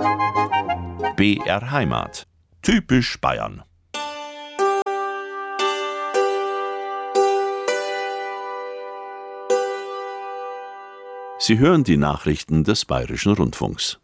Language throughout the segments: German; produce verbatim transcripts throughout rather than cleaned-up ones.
B R Heimat. Typisch Bayern. Sie hören die Nachrichten des Bayerischen Rundfunks.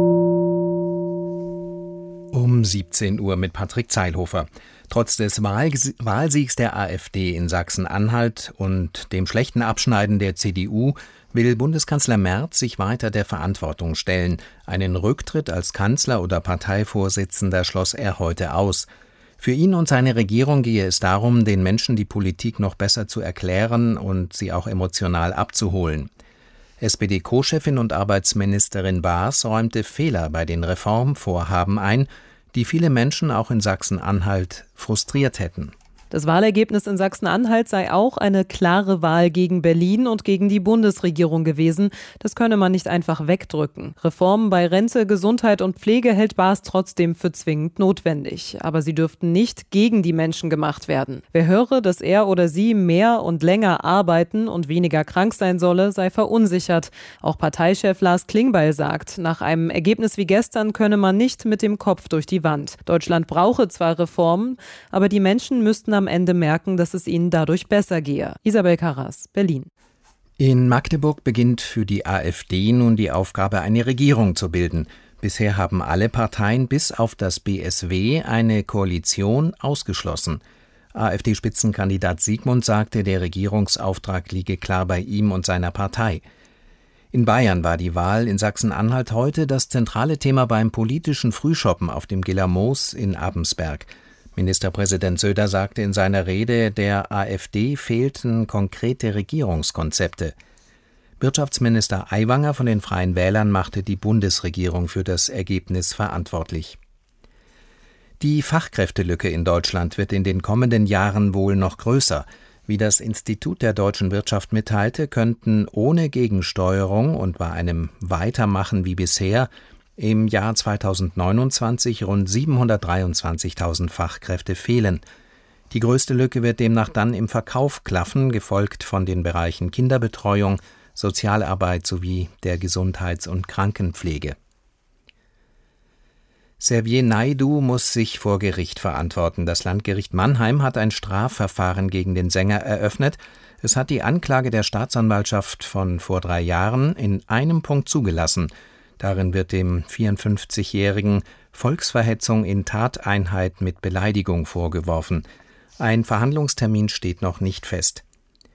Um siebzehn Uhr mit Patrick Zeilhofer. Trotz des Wahlsiegs der AfD in Sachsen-Anhalt und dem schlechten Abschneiden der C D U will Bundeskanzler Merz sich weiter der Verantwortung stellen. Einen Rücktritt als Kanzler oder Parteivorsitzender schloss er heute aus. Für ihn und seine Regierung gehe es darum, den Menschen die Politik noch besser zu erklären und sie auch emotional abzuholen. S P D-Co-Chefin und Arbeitsministerin Baas räumte Fehler bei den Reformvorhaben ein, die viele Menschen auch in Sachsen-Anhalt frustriert hätten. Das Wahlergebnis in Sachsen-Anhalt sei auch eine klare Wahl gegen Berlin und gegen die Bundesregierung gewesen. Das könne man nicht einfach wegdrücken. Reformen bei Rente, Gesundheit und Pflege hält Baas trotzdem für zwingend notwendig. Aber sie dürften nicht gegen die Menschen gemacht werden. Wer höre, dass er oder sie mehr und länger arbeiten und weniger krank sein solle, sei verunsichert. Auch Parteichef Lars Klingbeil sagt, nach einem Ergebnis wie gestern könne man nicht mit dem Kopf durch die Wand. Deutschland brauche zwar Reformen, aber die Menschen müssten am Ende merken, dass es ihnen dadurch besser gehe. Isabel Karras, Berlin. In Magdeburg beginnt für die AfD nun die Aufgabe, eine Regierung zu bilden. Bisher haben alle Parteien bis auf das B S W eine Koalition ausgeschlossen. AfD-Spitzenkandidat Siegmund sagte, der Regierungsauftrag liege klar bei ihm und seiner Partei. In Bayern war die Wahl in Sachsen-Anhalt heute das zentrale Thema beim politischen Frühschoppen auf dem Gillermoos in Abensberg. Ministerpräsident Söder sagte in seiner Rede, der AfD fehlten konkrete Regierungskonzepte. Wirtschaftsminister Aiwanger von den Freien Wählern machte die Bundesregierung für das Ergebnis verantwortlich. Die Fachkräftelücke in Deutschland wird in den kommenden Jahren wohl noch größer. Wie das Institut der deutschen Wirtschaft mitteilte, könnten ohne Gegensteuerung und bei einem Weitermachen wie bisher im Jahr zweitausendneunundzwanzig rund siebenhundertdreiundzwanzigtausend Fachkräfte fehlen. Die größte Lücke wird demnach dann im Verkauf klaffen, gefolgt von den Bereichen Kinderbetreuung, Sozialarbeit sowie der Gesundheits- und Krankenpflege. Sergej Naidu muss sich vor Gericht verantworten. Das Landgericht Mannheim hat ein Strafverfahren gegen den Sänger eröffnet. Es hat die Anklage der Staatsanwaltschaft von vor drei Jahren in einem Punkt zugelassen. Darin wird dem vierundfünfzigjährigen Volksverhetzung in Tateinheit mit Beleidigung vorgeworfen. Ein Verhandlungstermin steht noch nicht fest.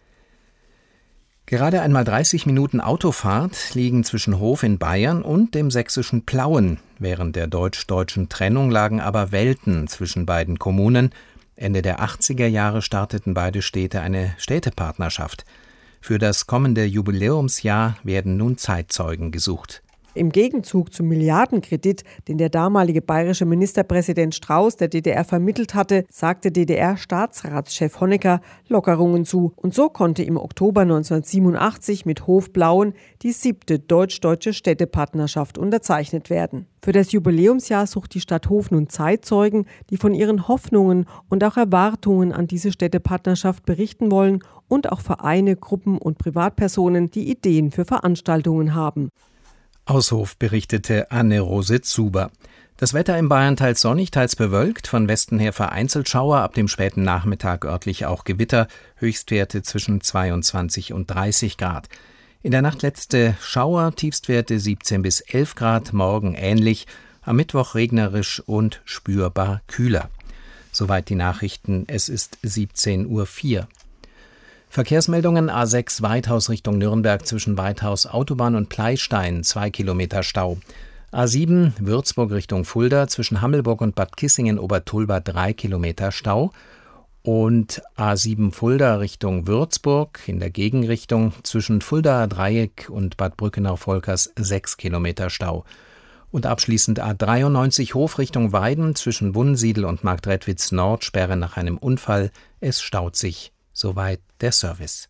Gerade einmal dreißig Minuten Autofahrt liegen zwischen Hof in Bayern und dem sächsischen Plauen. Während der deutsch-deutschen Trennung lagen aber Welten zwischen beiden Kommunen. Ende der achtziger Jahre starteten beide Städte eine Städtepartnerschaft. Für das kommende Jubiläumsjahr werden nun Zeitzeugen gesucht. Im Gegenzug zum Milliardenkredit, den der damalige bayerische Ministerpräsident Strauß der D D R vermittelt hatte, sagte D D R-Staatsratschef Honecker Lockerungen zu. Und so konnte im Oktober neunzehnhundertsiebenundachtzig mit Hof Plauen die siebte deutsch-deutsche Städtepartnerschaft unterzeichnet werden. Für das Jubiläumsjahr sucht die Stadt Hof nun Zeitzeugen, die von ihren Hoffnungen und auch Erwartungen an diese Städtepartnerschaft berichten wollen, und auch Vereine, Gruppen und Privatpersonen, die Ideen für Veranstaltungen haben. Aus Hof berichtete Anne-Rose Zuber. Das Wetter in Bayern teils sonnig, teils bewölkt, von Westen her vereinzelt Schauer, ab dem späten Nachmittag örtlich auch Gewitter, Höchstwerte zwischen zweiundzwanzig und dreißig Grad. In der Nacht letzte Schauer, Tiefstwerte siebzehn bis elf Grad, morgen ähnlich, am Mittwoch regnerisch und spürbar kühler. Soweit die Nachrichten, es ist siebzehn Uhr vier. Verkehrsmeldungen: A sechs Weithaus Richtung Nürnberg zwischen Weithaus Autobahn und Pleystein, zwei Kilometer Stau. A sieben Würzburg Richtung Fulda zwischen Hammelburg und Bad Kissingen-Obertulba, drei Kilometer Stau. Und A sieben Fulda Richtung Würzburg in der Gegenrichtung zwischen Fuldaer Dreieck und Bad Brückenau-Volkers, sechs Kilometer Stau. Und abschließend A dreiundneunzig Hof Richtung Weiden zwischen Wunsiedel und Marktredwitz Nord, Sperre nach einem Unfall. Es staut sich. Soweit der Service.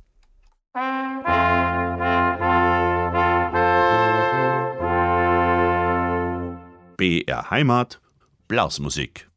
B R Heimat, Blasmusik.